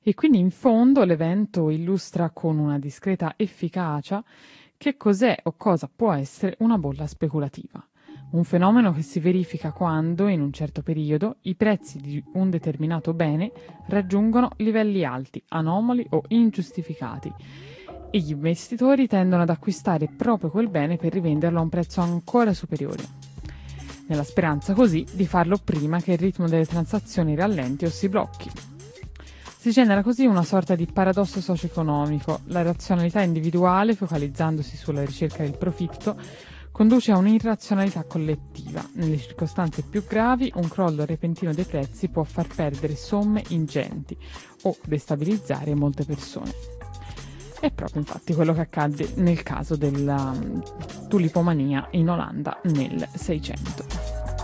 E quindi in fondo l'evento illustra con una discreta efficacia che cos'è o cosa può essere una bolla speculativa. Un fenomeno che si verifica quando, in un certo periodo, i prezzi di un determinato bene raggiungono livelli alti, anomali o ingiustificati e gli investitori tendono ad acquistare proprio quel bene per rivenderlo a un prezzo ancora superiore, nella speranza così di farlo prima che il ritmo delle transazioni rallenti o si blocchi. Si genera così una sorta di paradosso socio-economico. La razionalità individuale, focalizzandosi sulla ricerca del profitto, conduce a un'irrazionalità collettiva. Nelle circostanze più gravi, un crollo repentino dei prezzi può far perdere somme ingenti o destabilizzare molte persone. È proprio infatti quello che accadde nel caso della tulipomania in Olanda nel 600.